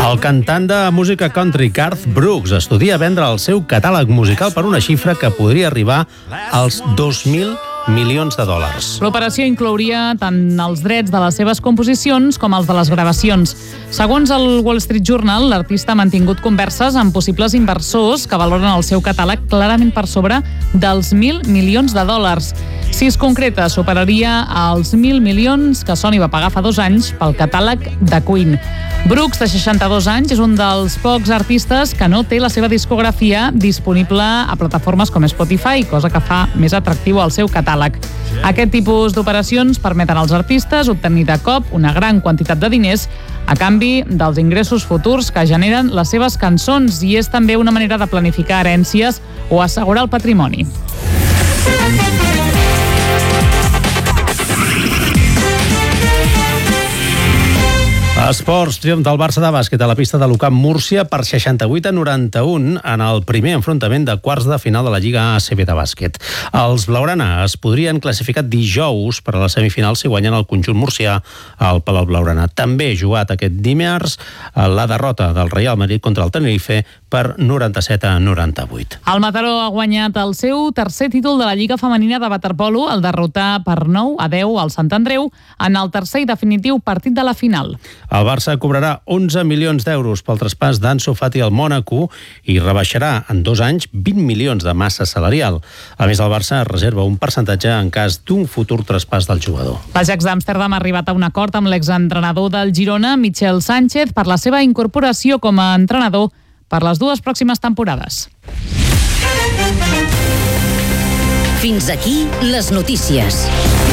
El cantant de música country Garth Brooks estudia vendre el seu catàleg musical per una xifra que podria arribar als 2.000 milions de dòlars. L'operació inclouria tant els drets de les seves composicions com els de les gravacions. Segons el Wall Street Journal, l'artista ha mantingut converses amb possibles inversors que valoren el seu catàleg clarament per sobre dels 1.000 milions de dòlars. Si es concreta, superaria els 1.000 milions que Sony va pagar fa 2 anys pel catàleg de Queen. Brooks, de 62 anys, és un dels pocs artistes que no té la seva discografia disponible a plataformes com Spotify, cosa que fa més atractiu el seu catàleg. Aquest tipus d'operacions permeten als artistes obtenir de cop una gran quantitat de diners a canvi dels ingressos futurs que generen les seves cançons, i és també una manera de planificar herències o assegurar el patrimoni. Esports, triomf del Barça de bàsquet a la pista de l'UCAM Múrcia per 68-91 en el primer enfrontament de quarts de final de la Lliga ACB de bàsquet. Els blaugrana es podrien classificar dijous per a la semifinal si guanyen el conjunt murcià al Palau Blaugrana. També jugat aquest dimarts la derrota del Real Madrid contra el Tenerife per 97-98. El Mataró ha guanyat el seu tercer títol de la Lliga Femenina de waterpolo al derrotar per 9-10 al Sant Andreu en el tercer i definitiu partit de la final. El Barça cobrarà 11 milions d'euros pel traspàs d'Ansu Fati al Mònaco i rebaixarà en 2 anys 20 milions de massa salarial. A més, el Barça reserva un percentatge en cas d'un futur traspàs del jugador. L'Ajax d'Amsterdam ha arribat a un acord amb l'exentrenador del Girona, Michel Sánchez, per la seva incorporació com a entrenador per les 2 pròximes temporades. Fins aquí les notícies.